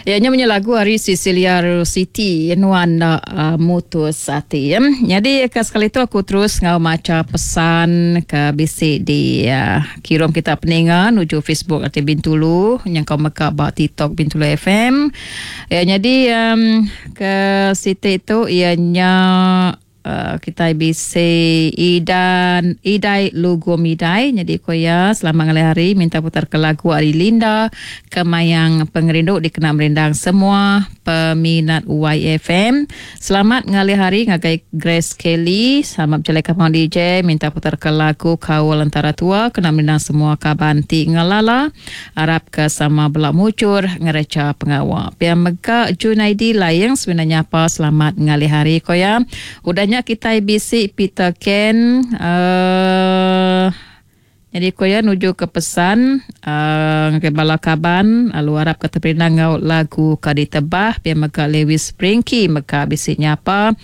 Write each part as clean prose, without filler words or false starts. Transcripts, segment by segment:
Ianya punya lagu hari Cecilia Rositi Nuan Mutus Ati. Jadi sekali itu aku terus ngau maca pesan ke bisik di kirim kita peningan nuju Facebook Ati Bintulu yang kau meka bak TikTok Bintulu FM. Jadi ke situ itu ianya kita bisa idai logo midai. Jadi koya selama ngalih hari minta putar ke lagu Ari Linda kemayang pengerinduk dikenal merindang semua peminat YFM. Selamat ngalih hari ngagai Grace Kelly sama berjelek kapang DJ minta putar ke lagu Kawal Antara Tua kena merindang semua kabanti ngalala harap ke sama belak mucur ngereca pengawal pian mega Junaidi layang sebenarnya apa selamat ngalih hari koya udahnya kita bisik Peter Ken jadi koya nuju ke pesan ke balakaban lalu harap kata perinang lagu kadi tebah biar maka Lewis Sprinky maka bisiknya apa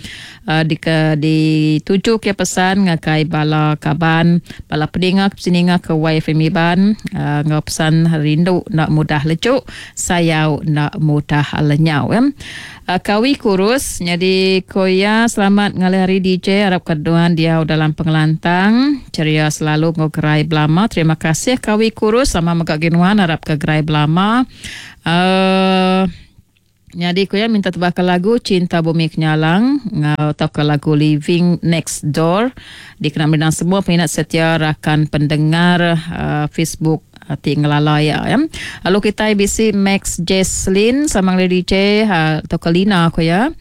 dituju ke pesan ngakai balakaban bala pedinga peseninga ke YFM Iban ngau pesan rindu nak mudah lecuk sayau nak mudah lenyau kawi kurus jadi koya selamat ngalih hari DJ harap keduan dia dalam pengelantang ceria selalu ngogerai belama terima kasih kawi kurus sama megak ginuan harap ke gerai belama jadi koya minta tebak ke lagu Cinta Bumi Kenyalang atau ke lagu Living Next Door dikenal dengan semua peminat setia rakan pendengar Facebook tinggalala ya. Lalu kita bisi Max Jesslyn sama DJ atau Kelina aku ya.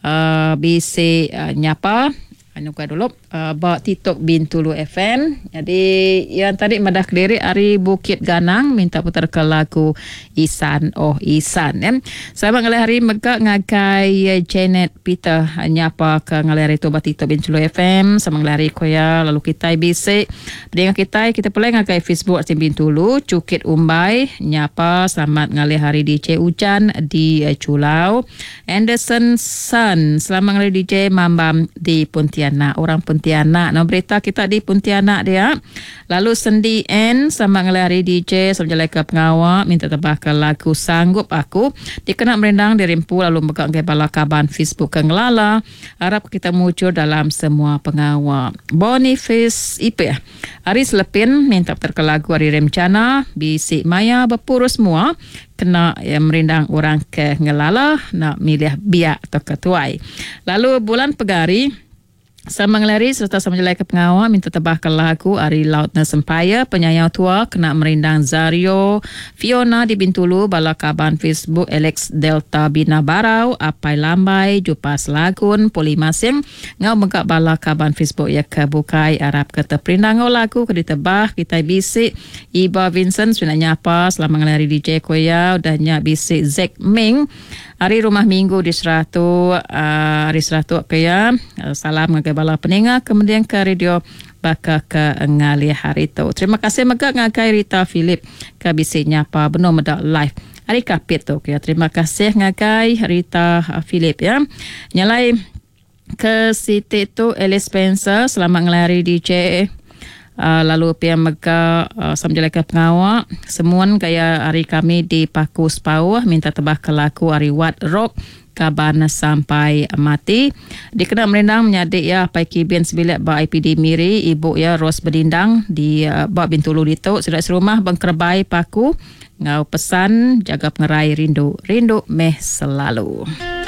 Bisi nyapa anu ka dulu ba TikTok Bintulu FM. Jadi yang tadi madah kediri Ari Bukit Ganang minta putar ke lagu Isan Isan sama ngalih hari megak ngakai Janet Peter nyapa ke ngalih hari tu ba TikTok Bintulu FM sama ngalih hari koya lalu kita bisi dengan kita pula ngakai Facebook Asim Bintulu Cukit Umbai nyapa selamat ngalih hari DJ Ujan di Culau Anderson Sun selamat ngalih DJ Mambam di Pontianak orang Pontianak no berita kita di Pontianak dia lalu Sendi N sama ngelari DJ sama jalai ke pengawak minta tebah ke lagu Sanggup Aku dikenal merendang di Rimpu lalu megak ke balakaban Facebook ke ngelala harap kita muncul dalam semua pengawak Boniface IP Aris Lepin minta putar ke lagu Hari Remcana bisik maya berpurus semua kena merindang orang ke ngelala nak milih biak atau ketuai lalu bulan Pegari sama ngelari serta sama jelai ke pengawal minta tebah ke lagu Ari Lautna Sempaya penyayau tua kena merindang Zario Fiona di Bintulu balakaban Facebook Alex Delta Bina Barau Apai Lambai Jupas Lagun Poli Masing ngau megak balakaban Facebook ya kebukai Arab kata perindang ngau lagu ke ditebah kita bisik Iba Vincent sebenarnya apa selama ngelari DJ koya udahnya bisik Zek Ming Hari Rumah Minggu di Seratu hari Seratu kaya salam ngagai bala peninga kemudian ke radio baka ke ngalih hari tu terima kasih megak ngagai Rita Philip ke bisiknya apa benar medak live hari kapit tu kaya terima kasih ngagai Rita Philip ya nyalai ke Siti tu Alice Spencer selamat ngelari DJ lalu pihak mega sambil ke pengawak semuan gaya hari kami di Paku Sepauh minta tebah ke lagu Ari Wat Rock kaban sampai mati dikenal merendang menyadik ya Paiki Bin Sebilik ba IPD Miri ibu ya Ros Bedindang di ba Bintulu Dituk sudah serumah Bangkerbai Paku ngau pesan jaga pengerai rindu meh selalu.